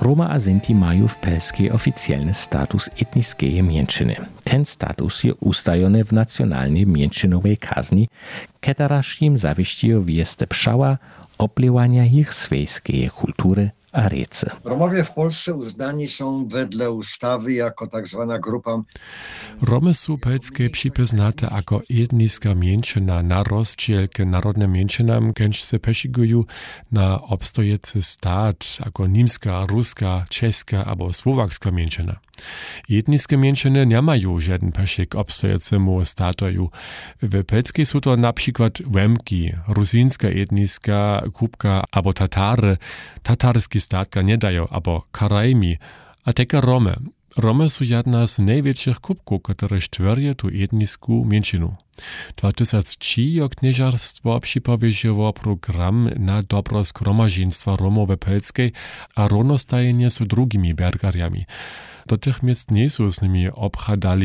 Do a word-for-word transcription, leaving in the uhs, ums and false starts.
Roma a Sinti mają w Pelskiej oficjalny status etniskiej mniejszyny. Ten status jest ustajony w nacjonalnej mniejszynowej kazni, któraż im zawieściło wieste pszała oplewania ich swojskiej kultury a recy. Romowie w Polsce uznani są wedle ustawy jako tak zwana grupa. Romy są pelskie przypoznate jako etniska mniejszyna na rozdziel k narodnym mniejszynam, kęż se pesigują na obstojecy stat jako niemska, ruska, czeska albo słowakska mniejszyna. Etniskie mniejszyny nie mają żaden pesik obstojecemu statoju. W Pelskiej są to na przykład Łemki, rusinska etniska, Kubka albo Tatary. Tatarski statka nie dają, albo Karajmi, a teka Romy. Romy są jedna z największych kubków, które tworzą tu etniską mniejszynę. dwa tysiące trzy jak knieżarstwo przypowieziło program na dobro zgromadzeństwa Romów w Pelskiej, a równostajenie z drugimi bergariami. Do tych miejsc nie są z nimi obchadali